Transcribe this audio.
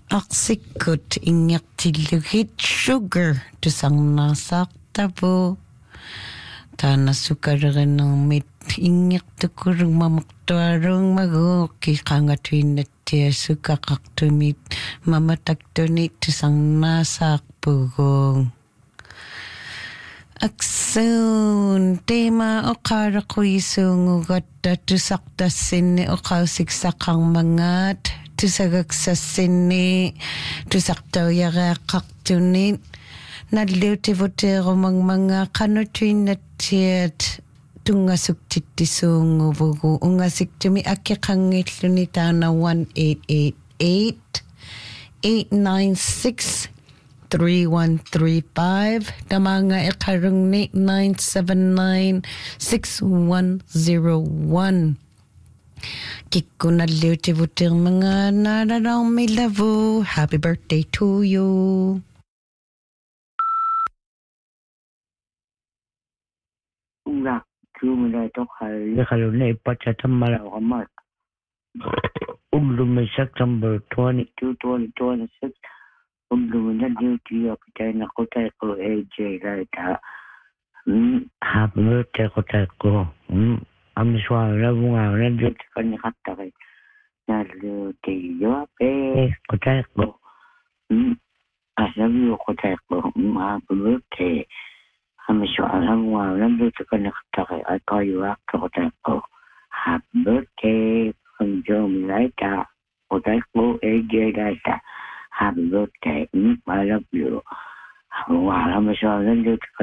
Aqsikkut ingertillugit sugar tusarnaasaqtapu taana sukalernermit ingertukurung mamaqtuarung maguuqqi qangatuinnattia sukaqartumit mamataktunit tusarnaasaaqpuguung aksuun tema oqaaraquisuungugatta tusaqtassinni oqausiksaqarmangaat tusagaksassinni tusaqtauyariaqqartunit nalliutivuteerumangmanga qanutuinnattiat tungasuktittisuunguvugu ungasiktumi akkiqangilluni taana 1888 896 3135 tamanga iqarungni 979 6101 Kikkunalliutivutirmanga naalalaarmilavu. Happy birthday to you. Unga kumula tokhal yakhalune pachatammala qamat. Undum September 22 2026 undum nalliuti apitaina qotaiqo AJ laita. Happy birthday qotaiqo. Amniswara bunga nalliuti kanniqattaqi nalliuti yoape qotaiqo asabiu qotaiqo happy birthday amniswara bunga nalliuti kanniqattaqi aqayuaqqa qotaiqo happy birthday from laita qotaiqo AJ laita happy birthday I love you amniswara nalliuti